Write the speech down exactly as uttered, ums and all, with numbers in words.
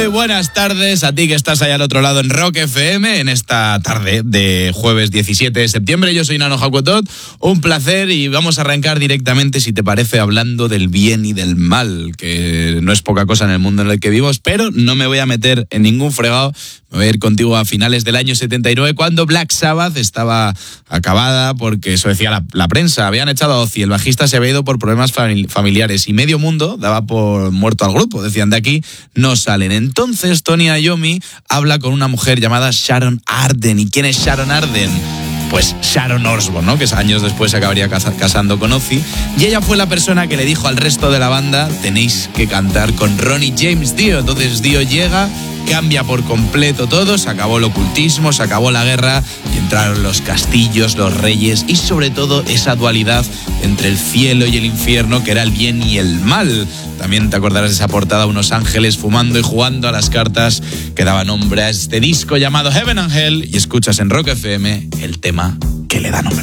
Muy buenas tardes a ti que estás allá al otro lado en Rock F M en esta tarde de jueves diecisiete de septiembre. Yo soy Nano Jacotot, un placer, y vamos a arrancar directamente, si te parece, hablando del bien y del mal, que no es poca cosa en el mundo en el que vivimos, pero no me voy a meter en ningún fregado. Me voy a ir contigo a finales del año setenta y nueve, cuando Black Sabbath estaba acabada, porque eso decía la, la prensa. Habían echado a Ozzy, el bajista se había ido por problemas familiares y medio mundo daba por muerto al grupo. Decían, de aquí no salen. Entonces Tony Iommi habla con una mujer llamada Sharon Arden. ¿Y quién es Sharon Arden? Pues Sharon Osbourne, ¿no? Que años después se acabaría casando con Ozzy. Y ella fue la persona que le dijo al resto de la banda, tenéis que cantar con Ronnie James Dio. Entonces Dio llega, cambia por completo todo, se acabó el ocultismo, se acabó la guerra y entraron los castillos, los reyes y sobre todo esa dualidad entre el cielo y el infierno, que era el bien y el mal. También te acordarás de esa portada, unos ángeles fumando y jugando a las cartas, que daba nombre a este disco llamado Heaven and Hell, y escuchas en Rock F M el tema que le da nombre.